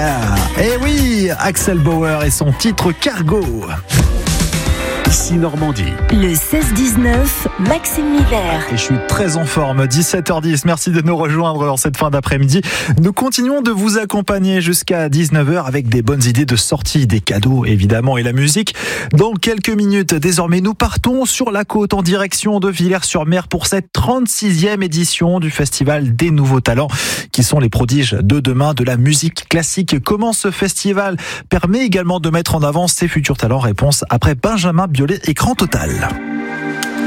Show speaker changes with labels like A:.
A: Miller. Eh oui, Axel Bauer et son titre Cargo.
B: Ici Normandie.
C: Le 16-19, Maxime Miller.
A: Et je suis très en forme, 17h10. Merci de nous rejoindre en cette fin d'après-midi. Nous continuons de vous accompagner jusqu'à 19h avec des bonnes idées de sortie, des cadeaux évidemment et la musique. Dans quelques minutes, désormais, nous partons sur la côte en direction de Villers-sur-Mer pour cette 36e édition du Festival des Nouveaux Talents qui sont les prodiges de demain de la musique classique. Comment ce festival permet également de mettre en avant ses futurs talents? Réponse après Benjamin Biolay, Écran Total.